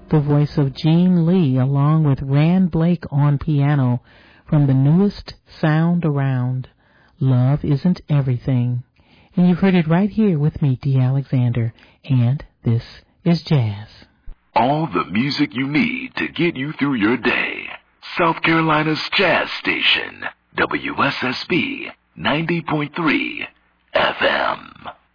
the voice of Gene Lee, along with Rand Blake on piano from the newest sound around, Love Isn't Everything. And you've heard it right here with me, Dee Alexander, and this is Jazz. All the music you need to get you through your day. South Carolina's Jazz Station, WSSB 90.3 FM.